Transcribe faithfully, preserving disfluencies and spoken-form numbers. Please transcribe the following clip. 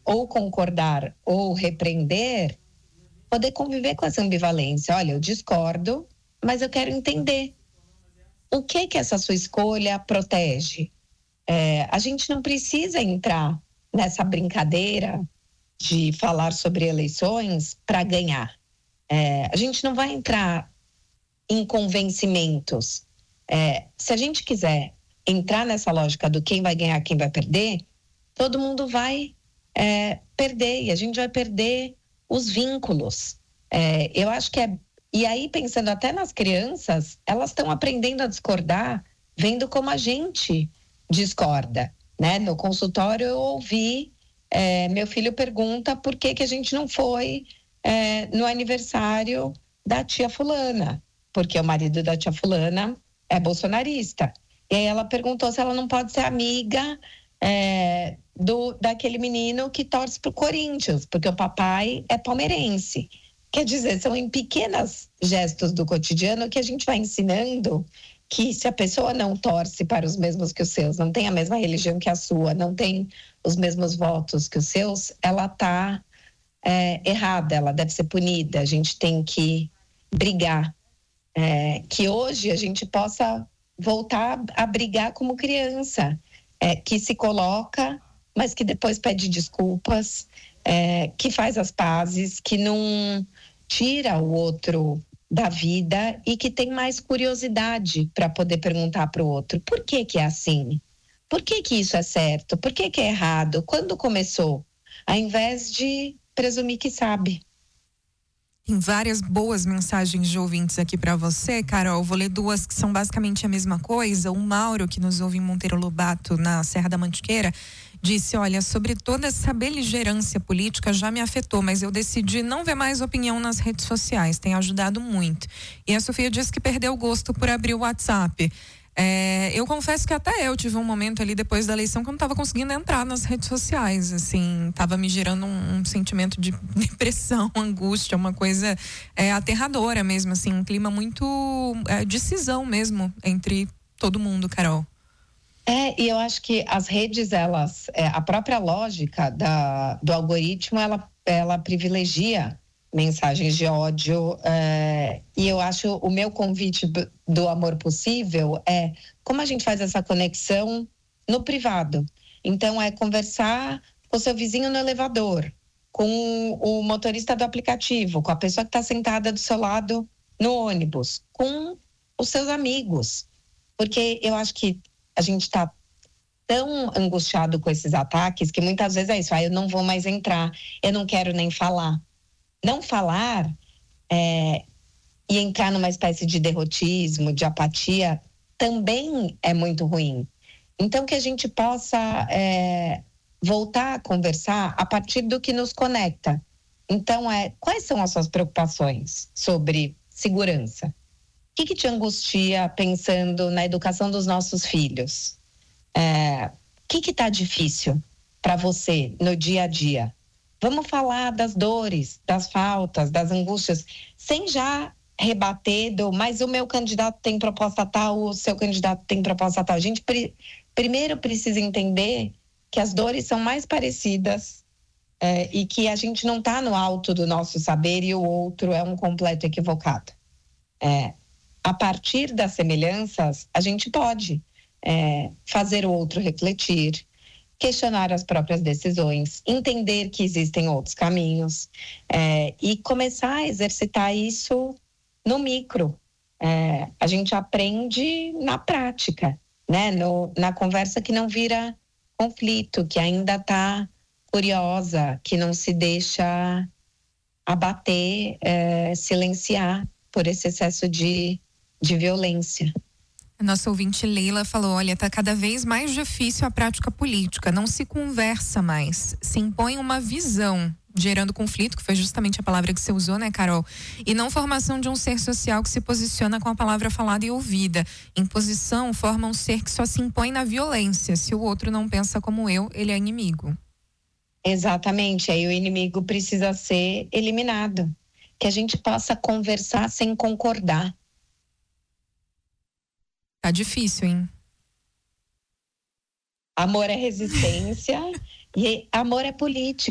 ou concordar ou repreender, poder conviver com essa ambivalência. Olha, eu discordo, mas eu quero entender o que que essa sua escolha protege. É, a gente não precisa entrar nessa brincadeira de falar sobre eleições para ganhar. É, a gente não vai entrar em convencimentos. É, se a gente quiser entrar nessa lógica do quem vai ganhar, quem vai perder, todo mundo vai é, perder, e a gente vai perder os vínculos. É, eu acho que é... E aí, pensando até nas crianças, elas estão aprendendo a discordar, vendo como a gente discorda, né? No consultório eu ouvi, é, meu filho pergunta por que que a gente não foi é, no aniversário da tia fulana, porque o marido da tia fulana é bolsonarista. E aí ela perguntou se ela não pode ser amiga é, do, daquele menino que torce pro Corinthians, porque o papai é palmeirense. Quer dizer, são em pequenos gestos do cotidiano que a gente vai ensinando que se a pessoa não torce para os mesmos que os seus, não tem a mesma religião que a sua, não tem os mesmos votos que os seus, ela está é, errada, ela deve ser punida, a gente tem que brigar. É, que hoje a gente possa voltar a brigar como criança, é, que se coloca, mas que depois pede desculpas, é, que faz as pazes, que não tira o outro da vida e que tem mais curiosidade para poder perguntar para o outro: por que que é assim? Por que que isso é certo? Por que que é errado? Quando começou? Ao invés de presumir que sabe. Tem várias boas mensagens de ouvintes aqui para você, Carol. Vou ler duas que são basicamente a mesma coisa. O Mauro, que nos ouve em Monteiro Lobato, na Serra da Mantiqueira, disse: olha, sobre toda essa beligerância política já me afetou, mas eu decidi não ver mais opinião nas redes sociais, tem ajudado muito. E a Sofia disse que perdeu o gosto por abrir o WhatsApp. É, eu confesso que até eu tive um momento ali depois da eleição que eu não estava conseguindo entrar nas redes sociais, assim, estava me gerando um, um sentimento de depressão, angústia, uma coisa é, aterradora mesmo, assim, um clima muito é, de cisão mesmo entre todo mundo, Carol. É, e eu acho que as redes, elas, é, a própria lógica da, do algoritmo, ela, ela privilegia mensagens de ódio, é, e eu acho o meu convite do, do amor possível é como a gente faz essa conexão no privado. Então é conversar com o seu vizinho no elevador, com o motorista do aplicativo, com a pessoa que está sentada do seu lado no ônibus, com os seus amigos, porque eu acho que a gente está tão angustiado com esses ataques que muitas vezes é isso: ah, eu não vou mais entrar, eu não quero nem falar. Não falar é, e entrar numa espécie de derrotismo, de apatia, também é muito ruim. Então, que a gente possa é, voltar a conversar a partir do que nos conecta. Então, é, quais são as suas preocupações sobre segurança? O que, que te angustia pensando na educação dos nossos filhos? É, o que que tá difícil para você no dia a dia? Vamos falar das dores, das faltas, das angústias, sem já rebater do, mas o meu candidato tem proposta tal, o seu candidato tem proposta tal. A gente pri, primeiro precisa entender que as dores são mais parecidas é, e que a gente não está no alto do nosso saber e o outro é um completo equivocado. É, a partir das semelhanças, a gente pode é, fazer o outro refletir, questionar as próprias decisões, entender que existem outros caminhos é, e começar a exercitar isso no micro. É, a gente aprende na prática, né? No, na conversa que não vira conflito, que ainda está curiosa, que não se deixa abater, é, silenciar por esse excesso de, de violência. A nossa ouvinte Leila falou: olha, tá cada vez mais difícil a prática política, não se conversa mais, se impõe uma visão, gerando conflito, que foi justamente a palavra que você usou, né, Carol? E não formação de um ser social que se posiciona com a palavra falada e ouvida. Imposição forma um ser que só se impõe na violência. Se o outro não pensa como eu, ele é inimigo. Exatamente, aí o inimigo precisa ser eliminado. Que a gente possa conversar sem concordar. Tá difícil, hein? Amor é resistência e amor é política.